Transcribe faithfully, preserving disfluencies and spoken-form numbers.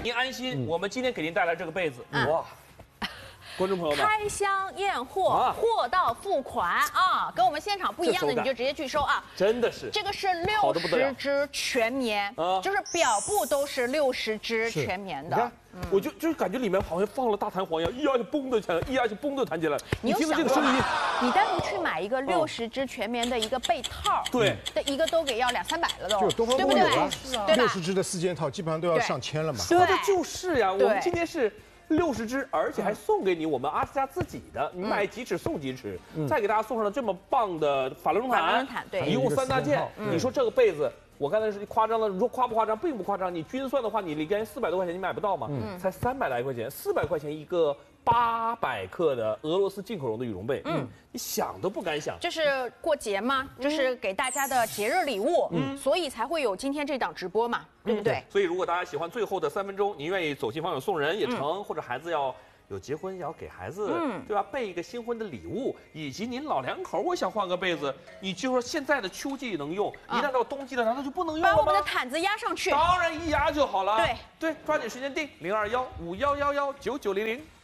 您安心，我们今天给您带来这个被子，哇！ 观众朋友们， 开箱验货， 啊货到付款啊，跟我们现场不一样的，你就直接拒收啊！ 真的是， 这个是六十支全棉， 啊， 就是表布都是六十支全棉的。 你看，我就就是感觉里面好像放了大弹簧一样，一压就嘣的起来，一压就嘣的弹起来。 你有听着想过吗这个声音， 你单独去买一个六十支全棉的一个被套， 对， 的一个都给要两三百了都， 就东方对不对？ 宫有啊， 对吧六十支的四件套基本上都要上千了嘛。 说的就是呀，我们对今天是。 六十支，而且还送给你我们阿斯加自己的，你买几尺送几尺，再给大家送上了这么棒的法轮绒法轮毯， 绒毯对一共三大件。你说这个被子，我刚才是夸张了，你说夸不夸张？并不夸张。你均算的话，你里边四百多块钱你买不到嘛，才三百来块钱，四百块钱一个八百克的俄罗斯进口绒的羽绒被，嗯，你想都不敢想。 就是过节嘛，就是给大家的节日礼物，嗯，所以才会有今天这档直播嘛，对不对？ 所以如果大家喜欢最后的三分钟，您愿意走亲访友送人也成，或者孩子要。 有结婚也要给孩子，嗯，对吧？备一个新婚的礼物，以及您老两口，我想换个被子，你就说现在的秋季能用，一旦到冬季了，难道就不能用了吗？ 把我们的毯子压上去， 当然一压就好了。 对对，抓紧时间订零二幺五幺幺幺九九零零。